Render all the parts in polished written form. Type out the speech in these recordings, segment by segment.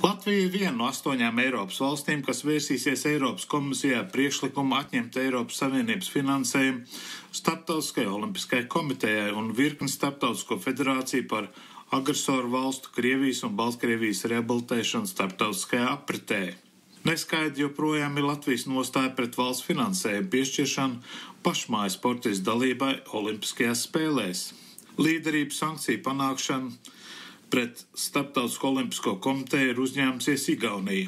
Latvija ir viena no 8 Eiropas valstīm, kas vērsīsies Eiropas komisijā priekšlikumu atņemt Eiropas Savienības finansējumu Starptautiskajai olimpiskajai komitejai un virkni starptautisko federāciju par agresoru valstu Krievijas un Baltkrievijas rehabilitēšanu starptautiskajā apritē. Neskaidri joprojām ir Latvijas nostāja pret valsts finansējumu piešķiršanu pašmāju sportistu dalībai Olimpiskajās spēlēs. Līderību sankciju panākšanu pret Starptautisko olimpisko komiteju ir uzņēmusies Igaunija.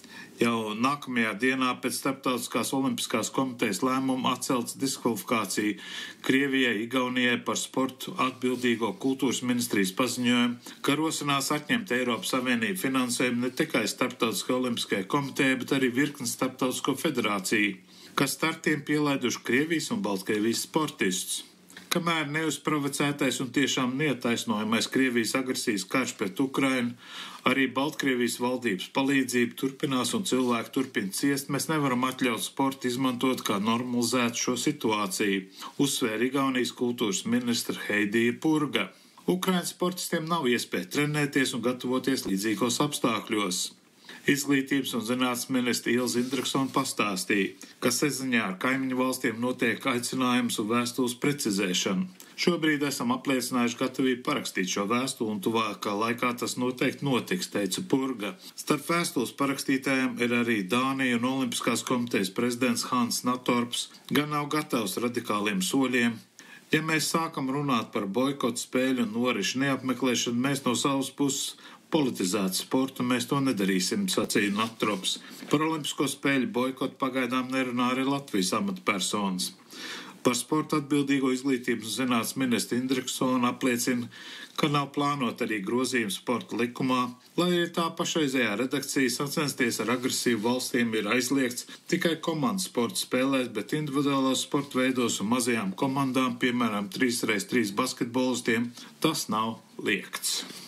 Jau nākamajā dienā pēc Starptautiskās olimpiskās komitejas lēmuma atcelts diskvalifikāciju Krievijai, Igaunijai par sportu atbildīgo kultūras ministrijas paziņojumu, ka rosinās atņemt Eiropas Savienību finansējumu ne tikai Starptautiskajai olimpiskajai komitejai, bet arī virkni starptautisko federāciju, kas startiem pielaiduši Krievijas un Baltkrievijas sportistus. Kamēr neuzprovocētais un tiešām neataisnojamais Krievijas agresijas karš pret Ukrainu, arī Baltkrievijas valdības palīdzība turpinās un cilvēki turpina ciest, mēs nevaram atļaut sportu izmantot kā normalizēt šo situāciju, uzsvēra Igaunijas kultūras ministra Heidija Purga. Ukrainas sportistiem nav iespēja trenēties un gatavoties līdzīgos apstākļos. Izglītības un zinātnes ministra Ilze Indriksone pastāstīja, ka saziņā ar kaimiņu valstiem notiek aicinājums un vēstules precizēšana. Šobrīd esam apliecinājuši gatavību parakstīt šo vēstuli un tuvākā laikā tas noteikti notiks, teica Purga. Starp vēstules parakstītājiem ir arī Dānija un Olimpiskās komitejas prezidents Hans Natorps, gan nav gatavs radikāliem soļiem. Ja mēs sākam runāt par boikotu spēļu un norišu neapmeklēšanu, mēs no savas puses politizētu sportu, mēs to nedarīsim, sacīja Natorps. Par olimpisko spēļu boikotu pagaidām nerunā arī Latvijas amatpersonas. Par sportu atbildīgo izglītības un zinātnes ministra Indriksone apliecina, ka nav plānot arī grozījums sporta likumā, lai arī tā pašreizējā redakcija sacensties ar agresīvu valstīm ir aizliegts tikai komandas sporta spēlēs, bet individuālos sporta veidos un mazajām komandām, piemēram 3x3 basketbolistiem, tas nav liegts.